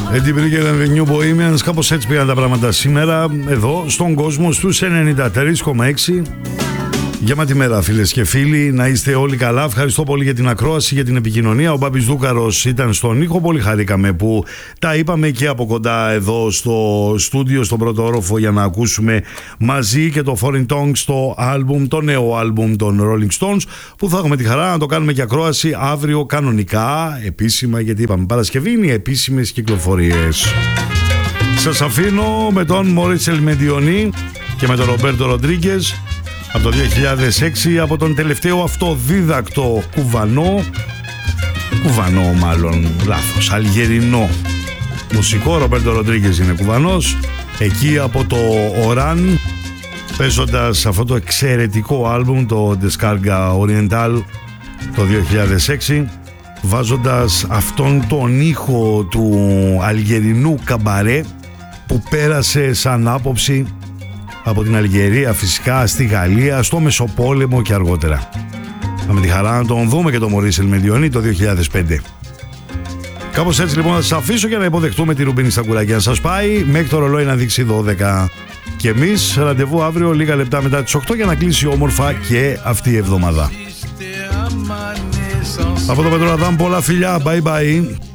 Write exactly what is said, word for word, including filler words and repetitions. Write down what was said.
Eddie Brigger and the New Bohemians. Κάπως έτσι πήγαν τα πράγματα σήμερα εδώ στον κόσμο στους ενενήντα τρία κόμμα έξι. Γεμάτη μέρα, φίλες και φίλοι, να είστε όλοι καλά. Ευχαριστώ πολύ για την ακρόαση, για την επικοινωνία. Ο Μπάμπης Δούκαρος ήταν στον ήχο. Πολύ χαρήκαμε που τα είπαμε και από κοντά εδώ στο στούντιο, στον πρώτο όροφο, για να ακούσουμε μαζί και το Foreign Tongues, το άλμπουμ, το νέο άλμπουμ των Rolling Stones, που θα έχουμε τη χαρά να το κάνουμε και ακρόαση αύριο κανονικά, επίσημα, γιατί είπαμε Παρασκευή είναι οι επίσημες κυκλοφορίες. Σας αφήνω με τον Μωρίς Ελμεντιονί και με τον Ρομπέρτο Ροντρίγκες από το δύο χιλιάδες έξι, από τον τελευταίο αυτοδίδακτο κουβανό, κουβανό μάλλον, λάθος, αλγερινό μουσικό. Ρομπέρτο Ροντρίγκες είναι κουβανός, εκεί από το Οράν, παίζοντας αυτό το εξαιρετικό άλμπουμ, το Descarga Oriental, το δύο χιλιάδες έξι, βάζοντας αυτόν τον ήχο του αλγερινού καμπαρέ που πέρασε σαν άποψη από την Αλγερία, φυσικά, στη Γαλλία, στο Μεσοπόλεμο και αργότερα. Με τη χαρά να τον δούμε και τον Μωρίς Ελμεντιονί το δύο χιλιάδες πέντε. Κάπως έτσι λοιπόν θα σας αφήσω για να υποδεχτούμε τη Ρουμπίνη στα κουράκια να σας πάει μέχρι το ρολόι να δείξει δώδεκα. Και εμείς ραντεβού αύριο λίγα λεπτά μετά τις οκτώ για να κλείσει όμορφα και αυτή η εβδομάδα. Από το Πετρολαδάμ πολλά φιλιά, bye bye.